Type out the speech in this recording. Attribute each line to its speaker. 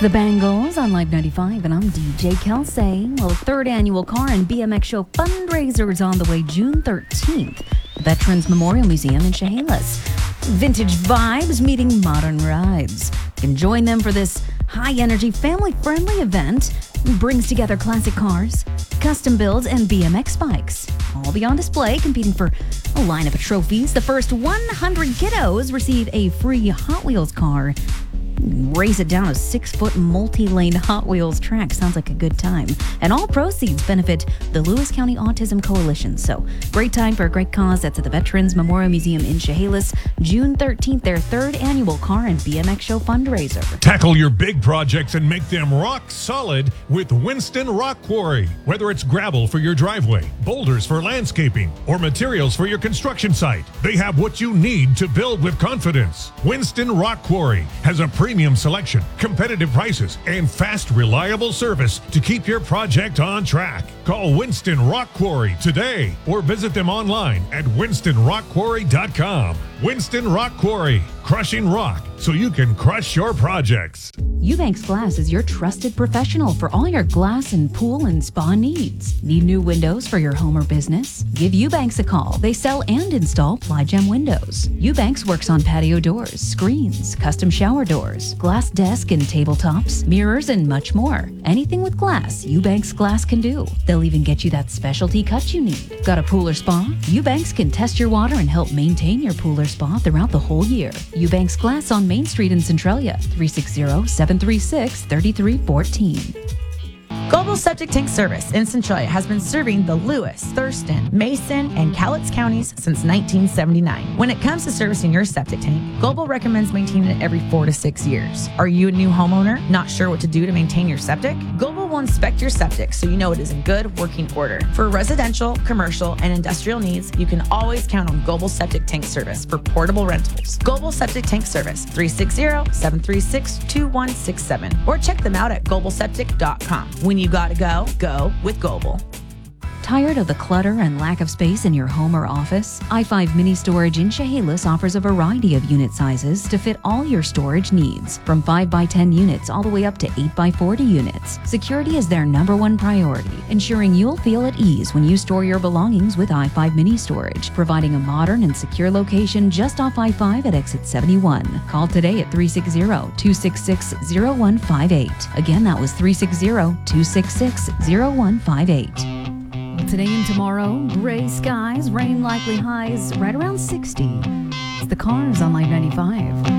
Speaker 1: The Bangles on Live 95, and I'm DJ Kelsey. Well, the third annual Car and BMX Show fundraiser is on the way June 13th. The Veterans Memorial Museum in Chehalis. Vintage vibes meeting modern rides. You can join them for this high-energy, family-friendly event. It brings together classic cars, custom builds, and BMX bikes. All be on display, competing for a lineup of trophies. The first 100 kiddos receive a free Hot Wheels car. Race it down a 6-foot multi-lane Hot Wheels track. Sounds like a good time. And all proceeds benefit the Lewis County Autism Coalition. So, great time for a great cause. That's at the Veterans Memorial Museum in Chehalis, June 13th, their third annual Car and BMX Show fundraiser.
Speaker 2: Tackle your big projects and make them rock solid with Winston Rock Quarry. Whether it's gravel for your driveway, boulders for landscaping, or materials for your construction site, they have what you need to build with confidence. Winston Rock Quarry has a premium selection, competitive prices, and fast, reliable service to keep your project on track. Call Winston Rock Quarry today or visit them online at winstonrockquarry.com. Winston Rock Quarry, crushing rock so you can crush your projects.
Speaker 1: Eubanks Glass is your trusted professional for all your glass and pool and spa needs. Need new windows for your home or business? Give Eubanks a call. They sell and install Ply-Gem windows. Eubanks works on patio doors, screens, custom shower doors, glass desk and tabletops, mirrors, and much more. Anything with glass, Eubanks Glass can do. They'll even get you that specialty cut you need. Got a pool or spa? Eubanks can test your water and help maintain your pool or spa throughout the whole year. Eubanks Glass on Main Street in Centralia, 360-736-3314.
Speaker 3: Global Septic Tank Service in Centralia has been serving the Lewis, Thurston, Mason, and Cowlitz counties since 1979. When it comes to servicing your septic tank, Global recommends maintaining it every 4 to 6 years. Are you a new homeowner, not sure what to do to maintain your septic? Global will inspect your septic so you know it is in good working order. For residential, commercial, and industrial needs, you can always count on Global Septic Tank Service for portable rentals. Global Septic Tank Service, 360-736-2167, or check them out at globalseptic.com. When you gotta go, go with Global.
Speaker 1: Tired of the clutter and lack of space in your home or office? i5 Mini Storage in Chehalis offers a variety of unit sizes to fit all your storage needs, from 5x10 units all the way up to 8x40 units. Security is their #1 priority, ensuring you'll feel at ease when you store your belongings with i5 Mini Storage, providing a modern and secure location just off I-5 at exit 71. Call today at 360-266-0158. Again, that was 360-266-0158. Today and tomorrow, gray skies, rain likely highs right around 60. It's the Cars on Live 95.